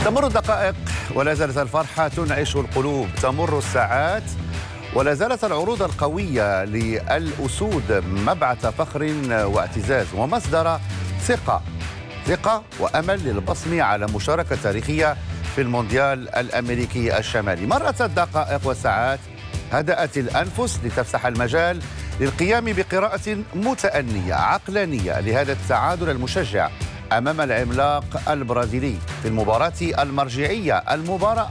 تمر الدقائق ولا زالت الفرحة تنعش القلوب، تمر الساعات ولا زالت العروض القوية للأسود مبعث فخر واعتزاز ومصدر ثقة وأمل للبصم على مشاركة تاريخية في المونديال الأمريكي الشمالي. مرت الدقائق والساعات، هدأت الأنفس لتفسح المجال للقيام بقراءة متأنية عقلانية لهذا التعادل المشجع أمام العملاق البرازيلي في المباراة المرجعية، المباراة